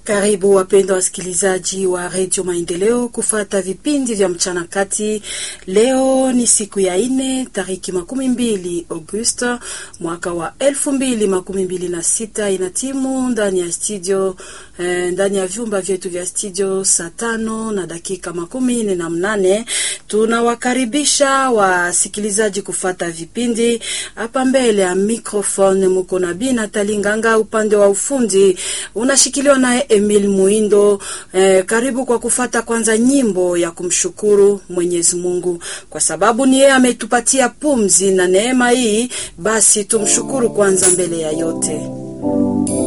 Karibu wapendwa wasikilizaji wa Radio Maendeleo kufata vipindi vya mchana kati. Leo ni siku ya 4 tariki 12 Agosto mwaka wa 2026. Inatimu ndani ya studio ndani ya vyumba vyetu vya studio saa 5 na dakika 48. Tunawakaribisha wasikilizaji kufata vipindi. Hapa mbele ya microphone mko na Bina Talinganga, upande wa ufundi unashikiliwa na Emil Muindo. Karibu kwa kufata kwanza nyimbo ya kumshukuru Mwenyezi Mungu kwa sababu ni yeye ametupatia pumzi na neema hii. Basi tumshukuru kwanza mbele ya yote.